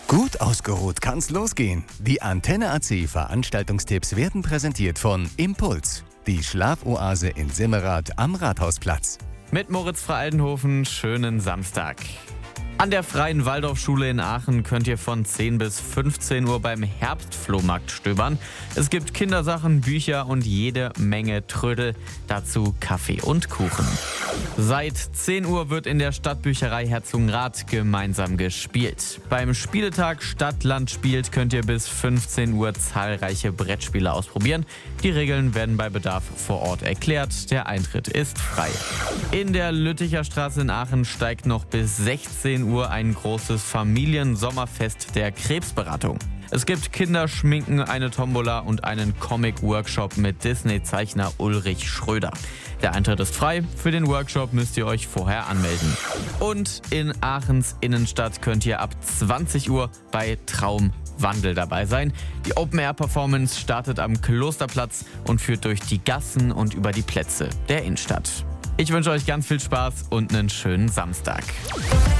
Gut ausgeruht kann's losgehen. Die Antenne AC Veranstaltungstipps werden präsentiert von Impuls, die Schlafoase in Simmerath am Rathausplatz. Mit Moritz Frey-Aldenhofen, schönen Samstag. An der Freien Waldorfschule in Aachen könnt ihr von 10 bis 15 Uhr beim Herbstflohmarkt stöbern. Es gibt Kindersachen, Bücher und jede Menge Trödel. Dazu Kaffee und Kuchen. Seit 10 Uhr wird in der Stadtbücherei Herzogenrath gemeinsam gespielt. Beim Spieletag Stadt-Land spielt könnt ihr bis 15 Uhr zahlreiche Brettspiele ausprobieren. Die Regeln werden bei Bedarf vor Ort erklärt. Der Eintritt ist frei. In der Lütticher Straße in Aachen steigt noch bis 16 Uhr ein großes Familiensommerfest der Krebsberatung. Es gibt Kinderschminken, eine Tombola und einen Comic-Workshop mit Disney-Zeichner Ulrich Schröder. Der Eintritt ist frei, für den Workshop müsst ihr euch vorher anmelden. Und in Aachens Innenstadt könnt ihr ab 20 Uhr bei Traumwandel dabei sein. Die Open-Air-Performance startet am Klosterplatz und führt durch die Gassen und über die Plätze der Innenstadt. Ich wünsche euch ganz viel Spaß und einen schönen Samstag.